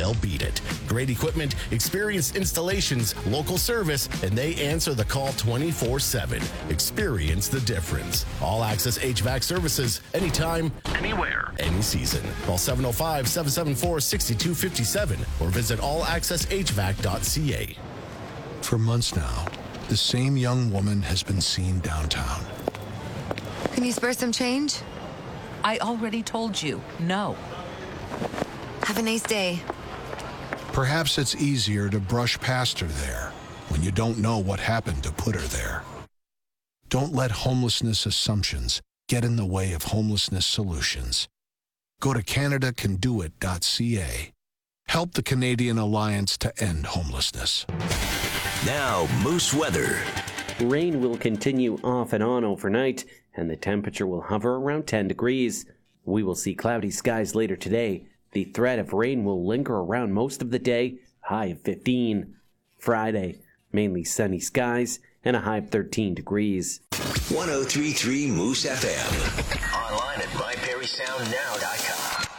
they'll beat it. Great equipment, experienced installations, local service, and they answer the call 24/7. Experience the difference. All Access HVAC services, anytime, anywhere, any season. Call 705-774-6257 or visit allaccesshvac.ca. For months now, the same young woman has been seen downtown. Can you spare some change? I already told you, no. Have a nice day. Perhaps it's easier to brush past her there when you don't know what happened to put her there. Don't let homelessness assumptions get in the way of homelessness solutions. Go to CanadaCanDoIt.ca. Help the Canadian Alliance to End Homelessness. Now, Moose weather. Rain will continue off and on overnight, and the temperature will hover around 10 degrees. We will see cloudy skies later today. The threat of rain will linger around most of the day, high of 15. Friday, mainly sunny skies and a high of 13 degrees. 103.3 Moose FM. Online at myperrysoundnow.com.